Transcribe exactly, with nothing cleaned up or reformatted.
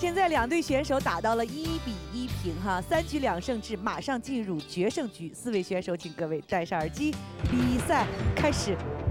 现在两队选手打到了一比一平哈，三局两胜制，马上进入决胜局。四位选手，请各位戴上耳机，比赛开始。